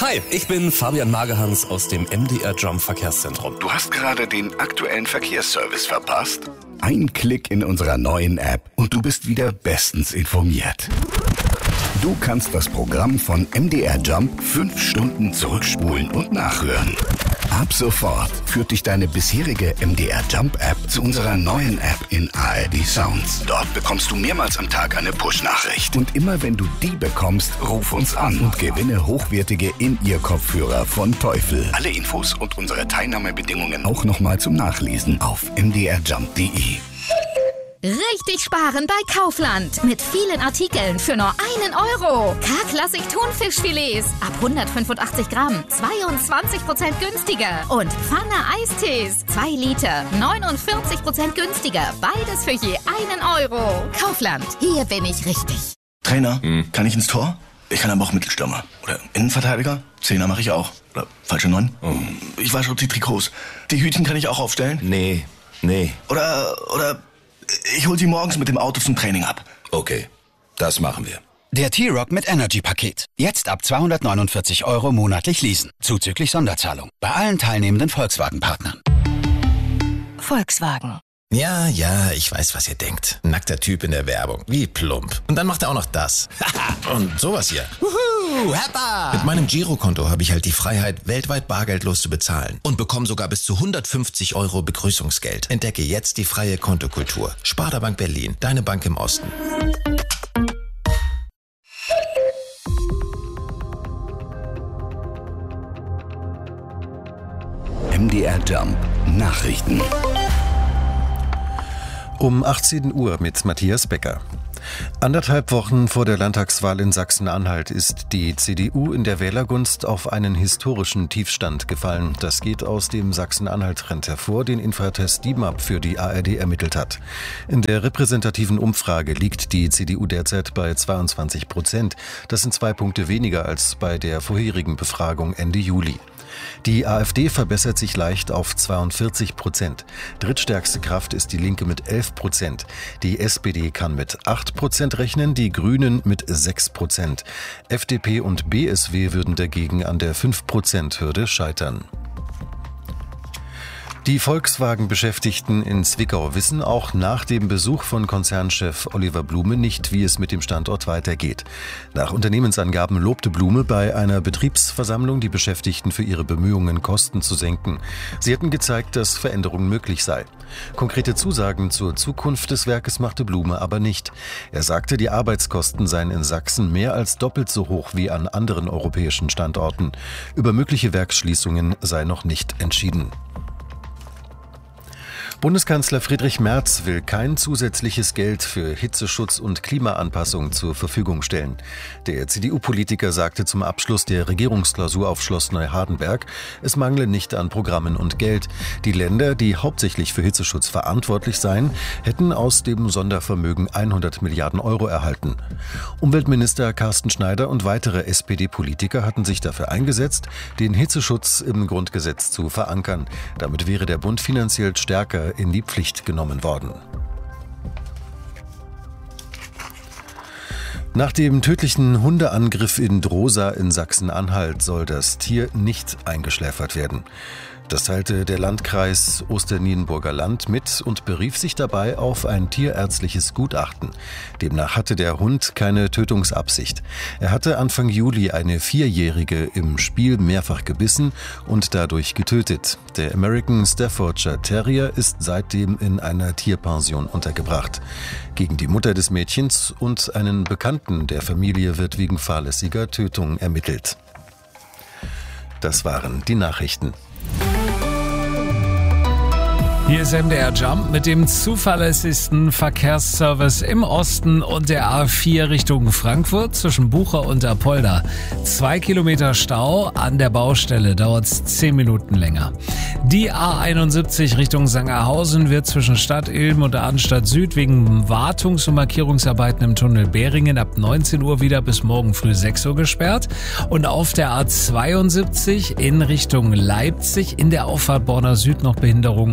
Hi, ich bin Fabian Magehans aus dem MDR Jump Verkehrszentrum. Du hast gerade den aktuellen Verkehrsservice verpasst? Ein Klick in unserer neuen App und du bist wieder bestens informiert. Du kannst das Programm von MDR Jump 5 Stunden zurückspulen und nachhören. Ab sofort führt dich deine bisherige MDR Jump App zu unserer neuen App in ARD Sounds. Dort bekommst du mehrmals am Tag eine Push-Nachricht. Und immer wenn du die bekommst, ruf uns an und gewinne hochwertige In-Ear-Kopfhörer von Teufel. Alle Infos und unsere Teilnahmebedingungen auch nochmal zum Nachlesen auf mdrjump.de. Richtig sparen bei Kaufland. Mit vielen Artikeln für nur 1 Euro. K-Klassik Thunfischfilets ab 185 Gramm 22% günstiger. Und Pfanne Eistees 2 Liter 49% günstiger. Beides für je 1 Euro. Kaufland, hier bin ich richtig. Trainer, kann ich ins Tor? Ich kann aber auch Mittelstürmer. Oder Innenverteidiger? Zehner mache ich auch. Oder falsche 9? Ich wasche auch die Trikots. Die Hütchen kann ich auch aufstellen? Nee. Oder ich hol sie morgens mit dem Auto zum Training ab. Okay, das machen wir. Der T-Rock mit Energy-Paket. Jetzt ab 249 € monatlich leasen. Zuzüglich Sonderzahlung. Bei allen teilnehmenden Volkswagen-Partnern. Volkswagen. Ja, ich weiß, was ihr denkt. Nackter Typ in der Werbung. Wie plump. Und dann macht er auch noch das. Und sowas hier. Happa! Mit meinem Girokonto habe ich halt die Freiheit, weltweit bargeldlos zu bezahlen. Und bekomme sogar bis zu 150 € Begrüßungsgeld. Entdecke jetzt die freie Kontokultur. Sparda Bank Berlin. Deine Bank im Osten. MDR Jump Nachrichten. Um 18 Uhr mit Matthias Becker. 1,5 Wochen vor der Landtagswahl in Sachsen-Anhalt ist die CDU in der Wählergunst auf einen historischen Tiefstand gefallen. Das geht aus dem Sachsen-Anhalt-Trend hervor, den Infratest DIMAP für die ARD ermittelt hat. In der repräsentativen Umfrage liegt die CDU derzeit bei 22%. Das sind 2 Punkte weniger als bei der vorherigen Befragung Ende Juli. Die AfD verbessert sich leicht auf 42%. Drittstärkste Kraft ist die Linke mit 11%. Die SPD kann mit 8% rechnen, die Grünen mit 6%. FDP und BSW würden dagegen an der 5%-Hürde scheitern. Die Volkswagen-Beschäftigten in Zwickau wissen auch nach dem Besuch von Konzernchef Oliver Blume nicht, wie es mit dem Standort weitergeht. Nach Unternehmensangaben lobte Blume bei einer Betriebsversammlung die Beschäftigten für ihre Bemühungen, Kosten zu senken. Sie hätten gezeigt, dass Veränderung möglich sei. Konkrete Zusagen zur Zukunft des Werkes machte Blume aber nicht. Er sagte, die Arbeitskosten seien in Sachsen mehr als doppelt so hoch wie an anderen europäischen Standorten. Über mögliche Werksschließungen sei noch nicht entschieden. Bundeskanzler Friedrich Merz will kein zusätzliches Geld für Hitzeschutz und Klimaanpassung zur Verfügung stellen. Der CDU-Politiker sagte zum Abschluss der Regierungsklausur auf Schloss Neuhardenberg, es mangle nicht an Programmen und Geld. Die Länder, die hauptsächlich für Hitzeschutz verantwortlich seien, hätten aus dem Sondervermögen 100 Milliarden € erhalten. Umweltminister Carsten Schneider und weitere SPD-Politiker hatten sich dafür eingesetzt, den Hitzeschutz im Grundgesetz zu verankern. Damit wäre der Bund finanziell stärker in die Pflicht genommen worden. Nach dem tödlichen Hundeangriff in Drosa in Sachsen-Anhalt soll das Tier nicht eingeschläfert werden. Das teilte der Landkreis Osternienburger Land mit und berief sich dabei auf ein tierärztliches Gutachten. Demnach hatte der Hund keine Tötungsabsicht. Er hatte Anfang Juli eine 4-Jährige im Spiel mehrfach gebissen und dadurch getötet. Der American Staffordshire Terrier ist seitdem in einer Tierpension untergebracht. Gegen die Mutter des Mädchens und einen Bekannten der Familie wird wegen fahrlässiger Tötung ermittelt. Das waren die Nachrichten. Hier ist MDR Jump mit dem zuverlässigsten Verkehrsservice im Osten und der A4 Richtung Frankfurt zwischen Bucher und Apolda. 2 Kilometer Stau, an der Baustelle dauert es 10 Minuten länger. Die A71 Richtung Sangerhausen wird zwischen Stadt Ilm und der Arnstadt Süd wegen Wartungs- und Markierungsarbeiten im Tunnel Beringen ab 19 Uhr wieder bis morgen früh 6 Uhr gesperrt. Und auf der A72 in Richtung Leipzig in der Auffahrt Borna Süd noch Behinderungen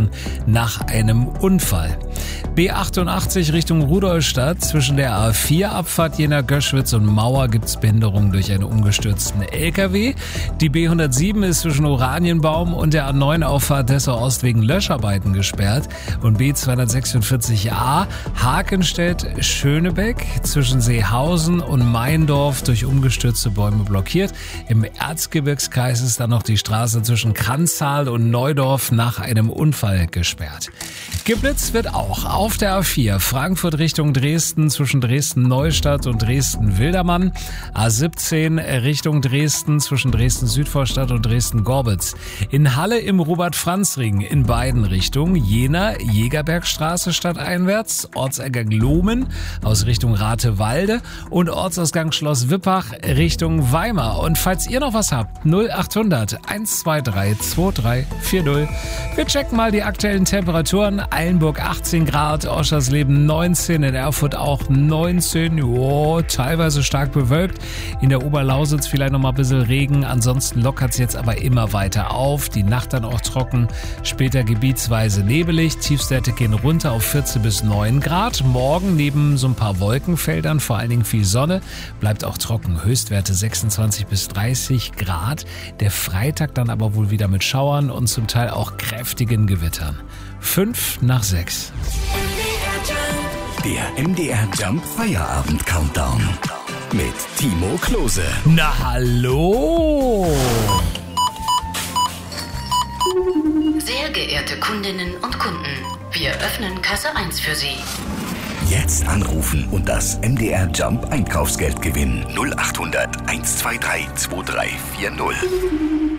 nach einem Unfall. B88 Richtung Rudolstadt. Zwischen der A4-Abfahrt Jena-Göschwitz und Mauer gibt's Behinderungen durch einen umgestürzten LKW. Die B107 ist zwischen Oranienbaum und der A9-Auffahrt Dessau Ost wegen Löscharbeiten gesperrt. Und B246a Hakenstedt-Schönebeck zwischen Seehausen und Meindorf durch umgestürzte Bäume blockiert. Im Erzgebirgskreis ist dann noch die Straße zwischen Kranztal und Neudorf nach einem Unfall gesperrt. Geblitzt wird auch auf der A4 Frankfurt Richtung Dresden zwischen Dresden-Neustadt und Dresden-Wildermann. A17 Richtung Dresden zwischen Dresden-Südvorstadt und Dresden-Gorbitz. In Halle im Robert-Franz-Ring in beiden Richtungen. Jena Jägerbergstraße stadteinwärts. Ortseingang Lohmen aus Richtung Ratewalde und Ortsausgang Schloss Wippach Richtung Weimar. Und falls ihr noch was habt, 0800 123 2340. Wir checken mal die aktuellen Temperaturen. Eilenburg 18 Grad, Oschersleben 19, in Erfurt auch 19, teilweise stark bewölkt. In der Oberlausitz vielleicht noch mal ein bisschen Regen, ansonsten lockert es jetzt aber immer weiter auf. Die Nacht dann auch trocken, später gebietsweise nebelig, Tiefstwerte gehen runter auf 14 bis 9 Grad. Morgen neben so ein paar Wolkenfeldern vor allen Dingen viel Sonne, bleibt auch trocken, Höchstwerte 26 bis 30 Grad. Der Freitag dann aber wohl wieder mit Schauern und zum Teil auch kräftigen Gewittern. 5 nach 6. Der MDR Jump Feierabend Countdown mit Timo Klose. Na hallo! Sehr geehrte Kundinnen und Kunden, wir öffnen Kasse 1 für Sie. Jetzt anrufen und das MDR Jump Einkaufsgeld gewinnen. 0800 123 2340.